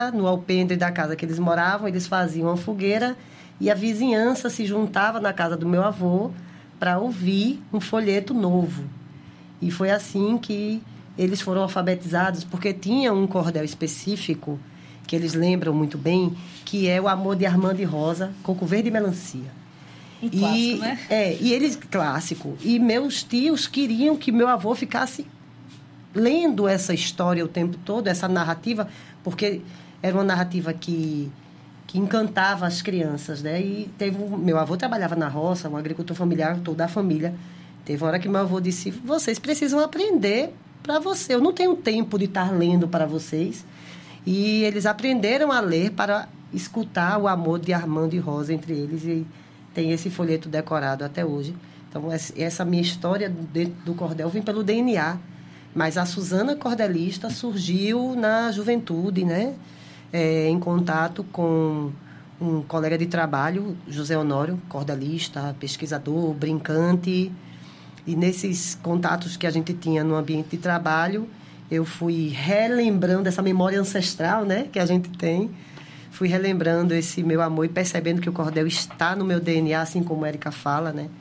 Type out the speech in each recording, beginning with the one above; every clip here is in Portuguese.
no alpendre da casa que eles moravam, eles faziam uma fogueira e a vizinhança se juntava na casa do meu avô para ouvir um folheto novo. E foi assim que eles foram alfabetizados, porque tinha um cordel específico, que eles lembram muito bem, que é o Amor de Armando e Rosa, Coco Verde e Melancia. Clássico, né? E eles, clássico. E meus tios queriam que meu avô ficasse lendo essa história o tempo todo, essa narrativa, porque era uma narrativa que encantava as crianças, né? E meu avô trabalhava na roça, um agricultor familiar, toda a família. Teve uma hora que meu avô disse, vocês precisam aprender para você. Eu não tenho tempo de estar lendo para vocês. E eles aprenderam a ler para escutar o amor de Armando e Rosa entre eles. E tem esse folheto decorado até hoje. Então, essa minha história dentro do cordel vem pelo DNA. Mas a Suzana cordelista surgiu na juventude, né? Em contato com um colega de trabalho, José Honório, cordelista, pesquisador, brincante. E nesses contatos que a gente tinha no ambiente de trabalho, eu fui relembrando essa memória ancestral, né, que a gente tem. Fui relembrando esse meu amor e percebendo que o cordel está no meu DNA, assim como a Érica fala, né?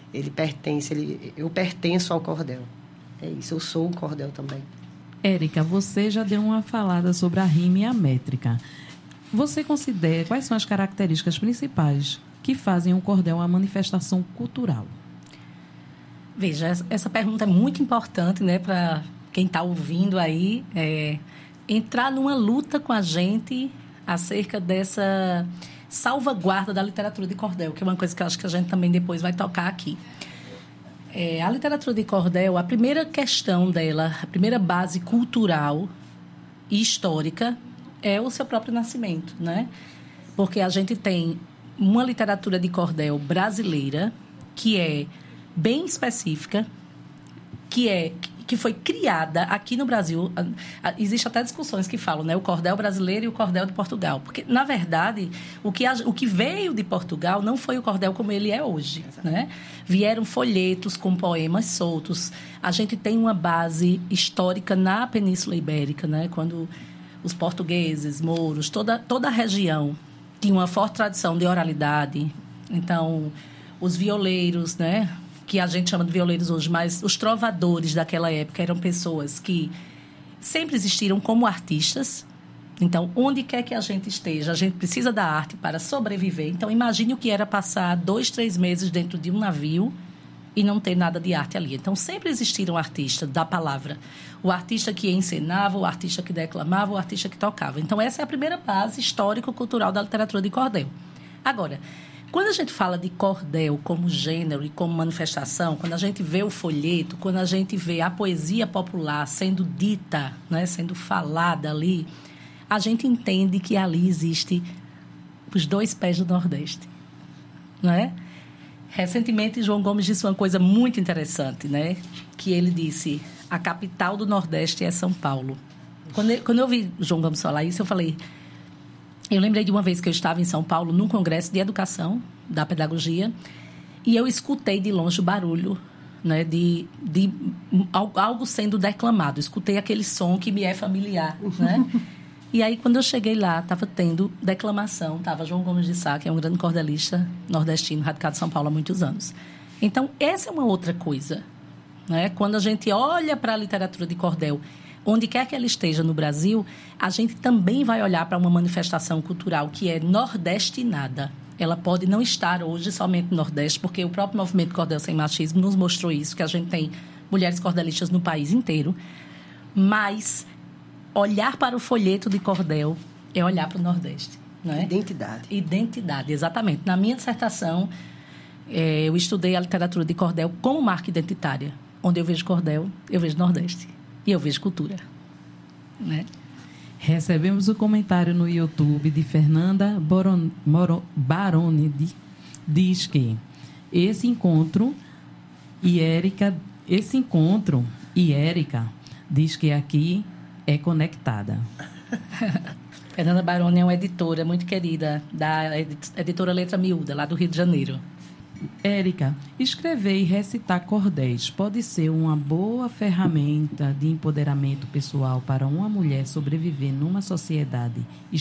Eu pertenço ao cordel. É isso, eu sou o cordel também. Érica, você já deu uma falada sobre a rima e a métrica. Você considera quais são as características principais que fazem o cordel uma manifestação cultural? Veja, essa pergunta é muito importante, né, para quem está ouvindo aí, entrar numa luta com a gente acerca dessa salvaguarda da literatura de cordel, que é uma coisa que eu acho que a gente também depois vai tocar aqui. A literatura de cordel, a primeira questão dela, a primeira base cultural e histórica é o seu próprio nascimento, né? Porque a gente tem uma literatura de cordel brasileira que é bem específica, que foi criada aqui no Brasil. Existe até discussões que falam, né? O cordel brasileiro e o cordel de Portugal. Porque, na verdade, o que veio de Portugal não foi o cordel como ele é hoje, né? Vieram folhetos com poemas soltos. A gente tem uma base histórica na Península Ibérica, né? Quando os portugueses, mouros, toda a região tinha uma forte tradição de oralidade. Então, os violeiros, né? Que a gente chama de violeiros hoje, mas os trovadores daquela época eram pessoas que sempre existiram como artistas. Então, onde quer que a gente esteja, a gente precisa da arte para sobreviver. Então, imagine o que era passar 2, 3 meses dentro de um navio e não ter nada de arte ali. Então, sempre existiram artistas da palavra. O artista que encenava, o artista que declamava, o artista que tocava. Então, essa é a primeira base histórico-cultural da literatura de cordel. Agora, quando a gente fala de cordel como gênero e como manifestação, quando a gente vê o folheto, quando a gente vê a poesia popular sendo dita, né, sendo falada ali, a gente entende que ali existe os 2 pés do Nordeste, não é? Recentemente, João Gomes disse uma coisa muito interessante, né? Que ele disse, a capital do Nordeste é São Paulo. Quando eu ouvi João Gomes falar isso, eu lembrei de uma vez que eu estava em São Paulo, num congresso de educação, da pedagogia, e eu escutei de longe o barulho, né, de algo sendo declamado. Escutei aquele som que me é familiar, né? E aí, quando eu cheguei lá, estava tendo declamação, estava João Gomes de Sá, que é um grande cordelista nordestino, radicado em São Paulo há muitos anos. Então, essa é uma outra coisa, né? Quando a gente olha para a literatura de cordel, onde quer que ela esteja no Brasil, a gente também vai olhar para uma manifestação cultural que é nordestinada. Ela pode não estar hoje somente no Nordeste, porque o próprio movimento Cordel Sem Machismo nos mostrou isso, que a gente tem mulheres cordelistas no país inteiro. Mas olhar para o folheto de cordel é olhar para o Nordeste. Não é? Identidade, exatamente. Na minha dissertação, eu estudei a literatura de cordel como marca identitária. Onde eu vejo cordel, eu vejo Nordeste. E eu vejo cultura, né? Recebemos o comentário no YouTube de Fernanda Baroni, diz que esse encontro e Érica diz que aqui é conectada. Fernanda Baroni é uma editora muito querida, da editora Letra Miúda, lá do Rio de Janeiro. Érica, escrever e recitar cordéis pode ser uma boa ferramenta de empoderamento pessoal para uma mulher sobreviver numa sociedade